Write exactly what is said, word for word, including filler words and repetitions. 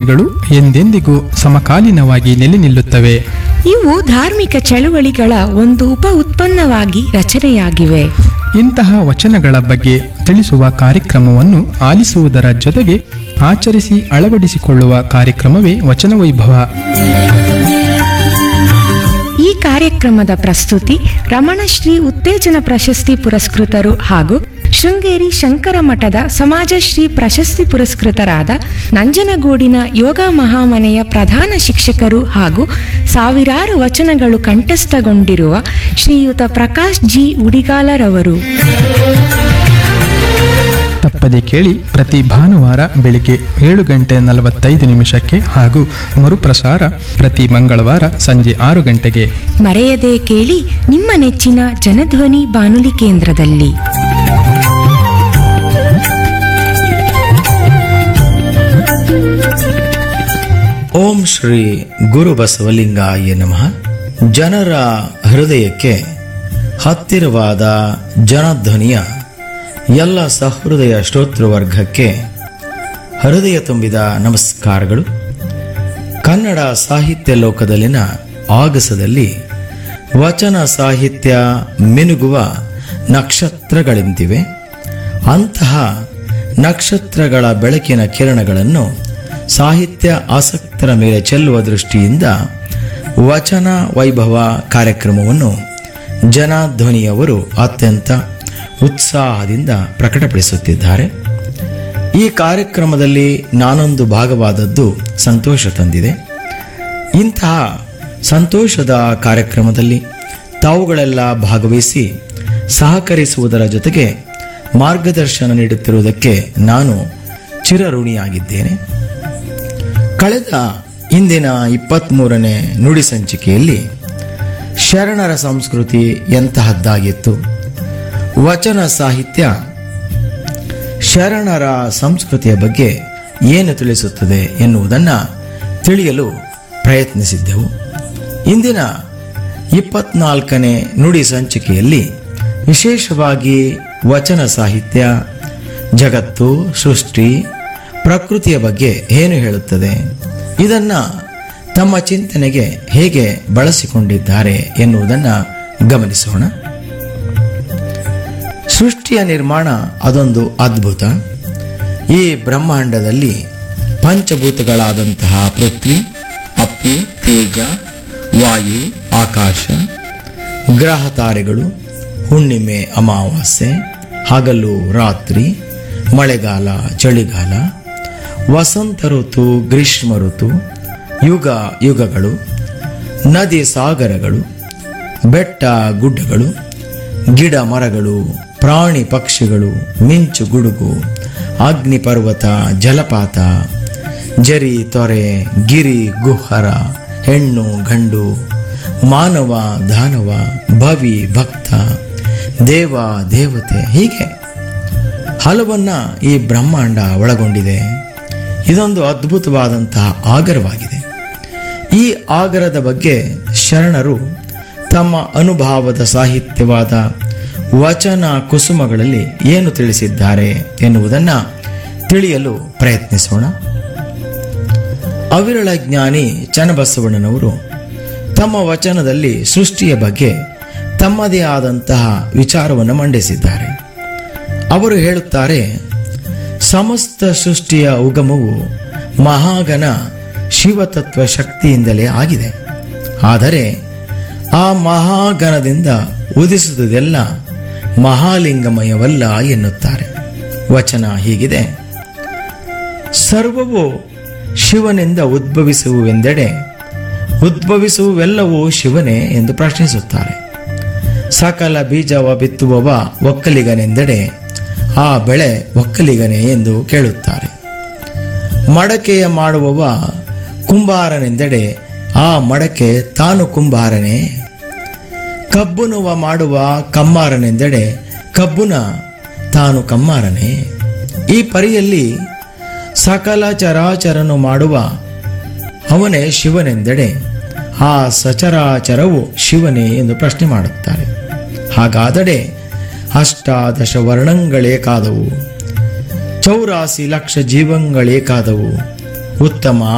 ರಚನೆಗಳು ಎಂದೆಂದಿಗೂ ಸಮಕಾಲೀನವಾಗಿ ನೆಲೆ ನಿಲ್ಲುತ್ತವೆ. ಇವು ಧಾರ್ಮಿಕ ಚಳುವಳಿಗಳ ಒಂದು ಉಪ ಉತ್ಪನ್ನವಾಗಿ ರಚನೆಯಾಗಿವೆ. ಇಂತಹ ವಚನಗಳ ಬಗ್ಗೆ ತಿಳಿಸುವ ಕಾರ್ಯಕ್ರಮವನ್ನು ಆಲಿಸುವುದರ ಜೊತೆಗೆ ಆಚರಿಸಿ ಅಳವಡಿಸಿಕೊಳ್ಳುವ ಕಾರ್ಯಕ್ರಮವೇ ವಚನ ವೈಭವ. ಈ ಕಾರ್ಯಕ್ರಮದ ಪ್ರಸ್ತುತಿ ರಮಣಶ್ರೀ ಉತ್ತೇಜನ ಪ್ರಶಸ್ತಿ ಪುರಸ್ಕೃತರು ಹಾಗೂ ಶೃಂಗೇರಿ ಶಂಕರ ಮಠದ ಸಮಾಜಶ್ರೀ ಪ್ರಶಸ್ತಿ ಪುರಸ್ಕೃತರಾದ ನಂಜನಗೂಡಿನ ಯೋಗ ಮಹಾಮನೆಯ ಪ್ರಧಾನ ಶಿಕ್ಷಕರು ಹಾಗೂ ಸಾವಿರಾರು ವಚನಗಳು ಕಂಠಸ್ಥಗೊಂಡಿರುವ ಶ್ರೀಯುತ ಪ್ರಕಾಶ್ ಜಿ ಉಡಿಗಾಲರವರು. ತಪ್ಪದೆ ಕೇಳಿ, ಪ್ರತಿ ಭಾನುವಾರ ಬೆಳಿಗ್ಗೆ ಏಳು ಗಂಟೆ ನಲವತ್ತೈದು ನಿಮಿಷಕ್ಕೆ ಹಾಗೂ ಮರುಪ್ರಸಾರ ಪ್ರತಿ ಮಂಗಳವಾರ ಸಂಜೆ ಆರು ಗಂಟೆಗೆ. ಮರೆಯದೆ ಕೇಳಿ, ನಿಮ್ಮ ನೆಚ್ಚಿನ ಜನಧ್ವನಿ ಬಾನುಲಿ ಕೇಂದ್ರದಲ್ಲಿ. ಓಂ ಶ್ರೀ ಗುರು ಬಸವಲಿಂಗಾಯ ನಮಃ. ಜನರ ಹೃದಯಕ್ಕೆ ಹತ್ತಿರವಾದ ಜನಧ್ವನಿಯ ಎಲ್ಲ ಸಹೃದಯ ಶ್ರೋತೃವರ್ಗಕ್ಕೆ ಹೃದಯ ತುಂಬಿದ ನಮಸ್ಕಾರಗಳು. ಕನ್ನಡ ಸಾಹಿತ್ಯ ಲೋಕದಲ್ಲಿನ ಆಗಸದಲ್ಲಿ ವಚನ ಸಾಹಿತ್ಯ ಮಿನುಗುವ ನಕ್ಷತ್ರಗಳೆಂದಿವೆ. ಅಂತಹ ನಕ್ಷತ್ರಗಳ ಬೆಳಕಿನ ಕಿರಣಗಳನ್ನು ಸಾಹಿತ್ಯ ಆಸಕ್ತರ ಮೇಲೆ ಚೆಲ್ಲುವ ದೃಷ್ಟಿಯಿಂದ ವಚನ ವೈಭವ ಕಾರ್ಯಕ್ರಮವನ್ನು ಜನಧ್ವನಿಯವರು ಅತ್ಯಂತ ಉತ್ಸಾಹದಿಂದ ಪ್ರಕಟಪಡಿಸುತ್ತಿದ್ದಾರೆ. ಈ ಕಾರ್ಯಕ್ರಮದಲ್ಲಿ ನಾನೊಂದು ಭಾಗವಾದದ್ದು ಸಂತೋಷ ತಂದಿದೆ. ಇಂತಹ ಸಂತೋಷದ ಕಾರ್ಯಕ್ರಮದಲ್ಲಿ ತಾವುಗಳೆಲ್ಲ ಭಾಗವಹಿಸಿ ಸಹಕರಿಸುವುದರ ಜೊತೆಗೆ ಮಾರ್ಗದರ್ಶನ ನೀಡುತ್ತಿರುವುದಕ್ಕೆ ನಾನು ಚಿರಋಣಿಯಾಗಿದ್ದೇನೆ. ಕಳೆದ ಇಂದಿನ ಇಪ್ಪತ್ತ್ಮೂರನೇ ನುಡಿ ಸಂಚಿಕೆಯಲ್ಲಿ ಶರಣರ ಸಂಸ್ಕೃತಿ ಎಂತಹದ್ದಾಗಿತ್ತು, ವಚನ ಸಾಹಿತ್ಯ ಶರಣರ ಸಂಸ್ಕೃತಿಯ ಬಗ್ಗೆ ಏನು ತಿಳಿಸುತ್ತದೆ ಎನ್ನುವುದನ್ನು ತಿಳಿಯಲು ಪ್ರಯತ್ನಿಸಿದ್ದೆವು. ಇಂದಿನ ಇಪ್ಪತ್ನಾಲ್ಕನೇ ನುಡಿ ಸಂಚಿಕೆಯಲ್ಲಿ ವಿಶೇಷವಾಗಿ ವಚನ ಸಾಹಿತ್ಯ, ಜಗತ್ತು, ಸೃಷ್ಟಿ, ಪ್ರಕೃತಿಯ ಬಗ್ಗೆ ಏನು ಹೇಳುತ್ತದೆ, ಇದನ್ನು ತಮ್ಮ ಚಿಂತನೆಗೆ ಹೇಗೆ ಬಳಸಿಕೊಂಡಿದ್ದಾರೆ ಎನ್ನುವುದನ್ನು ಗಮನಿಸೋಣ. ಸೃಷ್ಟಿಯ ನಿರ್ಮಾಣ ಅದೊಂದು ಅದ್ಭುತ. ಈ ಬ್ರಹ್ಮಾಂಡದಲ್ಲಿ ಪಂಚಭೂತಗಳಾದಂತಹ ಪೃಥ್ವಿ, ಅಪ್ಪು, ತೇಜ, ವಾಯು, ಆಕಾಶ, ಗ್ರಹ ತಾರೆಗಳು, ಹುಣ್ಣಿಮೆ, ಅಮಾವಾಸ್ಯೆ, ಹಗಲು, ರಾತ್ರಿ, ಮಳೆಗಾಲ, ಚಳಿಗಾಲ, ವಸಂತ ಋತು, ಗ್ರೀಷ್ಮ ಋತು, ಯುಗ ಯುಗಗಳು, ನದಿ ಸಾಗರಗಳು, ಬೆಟ್ಟ ಗುಡ್ಡಗಳು, ಗಿಡ ಮರಗಳು, ಪ್ರಾಣಿ ಪಕ್ಷಿಗಳು, ಮಿಂಚು ಗುಡುಗು, ಅಗ್ನಿ ಪರ್ವತ, ಜಲಪಾತ, ಜರಿ ತೊರೆ, ಗಿರಿ ಗುಹರ, ಹೆಣ್ಣು ಗಂಡು, ಮಾನವ ದಾನವ, ಭವಿ ಭಕ್ತ, ದೇವ ದೇವತೆ, ಹೀಗೆ ಹಲವನ್ನ ಈ ಬ್ರಹ್ಮಾಂಡ ಒಳಗೊಂಡಿದೆ. ಇದೊಂದು ಅದ್ಭುತವಾದಂತಹ ಆಗರವಾಗಿದೆ. ಈ ಆಗರದ ಬಗ್ಗೆ ಶರಣರು ತಮ್ಮ ಅನುಭವದ ಸಾಹಿತ್ಯವಾದ ವಚನ ಕುಸುಮಗಳಲ್ಲಿ ಏನು ತಿಳಿಸಿದ್ದಾರೆ ಎನ್ನುವುದನ್ನು ತಿಳಿಯಲು ಪ್ರಯತ್ನಿಸೋಣ. ಅವಿರಳ ಜ್ಞಾನಿ ಚನ್ನಬಸವಣ್ಣನವರು ತಮ್ಮ ವಚನದಲ್ಲಿ ಸೃಷ್ಟಿಯ ಬಗ್ಗೆ ತಮ್ಮದೇ ಆದಂತಹ ವಿಚಾರವನ್ನು ಮಂಡಿಸಿದ್ದಾರೆ. ಅವರು ಹೇಳುತ್ತಾರೆ, ಸಮಸ್ತ ಸೃಷ್ಟಿಯ ಉಗಮವು ಮಹಾಗಣ ಶಿವತತ್ವ ಶಕ್ತಿಯಿಂದಲೇ ಆಗಿದೆ. ಆದರೆ ಆ ಮಹಾಗಣದಿಂದ ಉದಿಸುವುದೆಲ್ಲ ಮಹಾಲಿಂಗಮಯವಲ್ಲ ಎನ್ನುತ್ತಾರೆ. ವಚನ ಹೀಗಿದೆ: ಸರ್ವವು ಶಿವನಿಂದ ಉದ್ಭವಿಸುವೆಂದೆಡೆ ಉದ್ಭವಿಸುವೆಲ್ಲವೂ ಶಿವನೇ ಎಂದು ಪ್ರಶ್ನಿಸುತ್ತಾರೆ. ಸಕಲ ಬೀಜವ ಬಿತ್ತುವವ ಒಕ್ಕಲಿಗನೆಂದೆಡೆ ಆ ಬೆಳೆ ಒಕ್ಕಲಿಗನೇ ಎಂದು ಕೇಳುತ್ತಾರೆ. ಮಡಕೆಯ ಮಾಡುವವ ಕುಂಬಾರನೆಂದೆಡೆ ಆ ಮಡಕೆ ತಾನು ಕುಂಬಾರನೇ. ಕಬ್ಬುನುವ ಮಾಡುವ ಕಮ್ಮಾರನೆಂದೆಡೆ ಕಬ್ಬುನ ತಾನು ಕಮ್ಮಾರನೇ. ಈ ಪರಿಯಲ್ಲಿ ಸಕಲ ಚರಾಚರನು ಮಾಡುವ ಅವನೇ ಶಿವನೆಂದೆಡೆ ಆ ಸಚರಾಚರವು ಶಿವನೇ ಎಂದು ಪ್ರಶ್ನೆ ಮಾಡುತ್ತಾರೆ. ಹಾಗಾದಡೆ ಅಷ್ಟಾದಶ ವರ್ಣಗಳೇ ಕಾದವು, ಚೌರಾಸಿ ಲಕ್ಷ ಜೀವಂಗಳೇ ಕಾದವು, ಉತ್ತಮ